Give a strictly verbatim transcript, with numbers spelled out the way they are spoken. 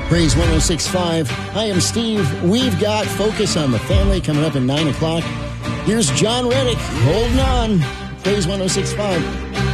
Praise one oh six point five. I am Steve. We've got Focus on the Family coming up at nine o'clock. Here's John Reddick holding on. Praise one oh six point five.